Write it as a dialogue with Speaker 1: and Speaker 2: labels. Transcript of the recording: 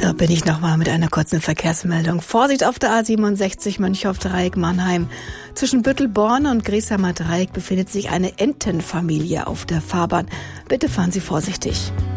Speaker 1: Da bin ich nochmal mit einer kurzen Verkehrsmeldung. Vorsicht auf der A67 Mönchhoff-Dreieck-Mannheim. Zwischen Büttelborn und Griesheimer Dreieck befindet sich eine Entenfamilie auf der Fahrbahn. Bitte fahren Sie vorsichtig.